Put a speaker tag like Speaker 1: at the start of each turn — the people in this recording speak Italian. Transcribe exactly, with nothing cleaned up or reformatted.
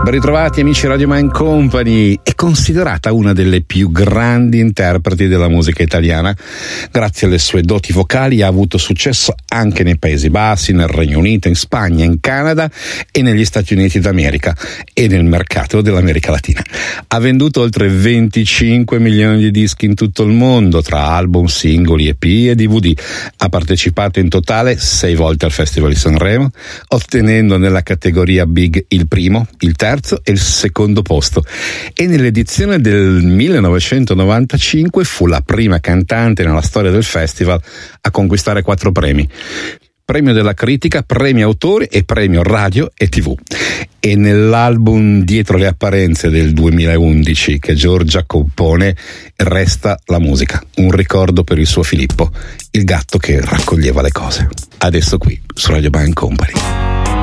Speaker 1: Ben ritrovati amici Radio Mind Company. È considerata una delle più grandi interpreti della musica italiana. Grazie alle sue doti vocali ha avuto successo anche nei Paesi Bassi, nel Regno Unito, in Spagna, in Canada e negli Stati Uniti d'America e nel mercato dell'America Latina. Ha venduto oltre venticinque milioni di dischi in tutto il mondo, tra album, singoli, E P e D V D. Ha partecipato in totale sei volte al Festival di Sanremo, ottenendo nella categoria Big il primo, il terzo e il secondo posto, e nell'edizione del millenovecentonovantacinque fu la prima cantante nella storia del festival a conquistare quattro premi: premio della critica, premio autore e premio radio e tivù. E nell'album Dietro le apparenze del duemilaundici che Giorgia compone resta la musica, un ricordo per il suo Filippo, il gatto che raccoglieva le cose. Adesso qui su Radio Mind Company.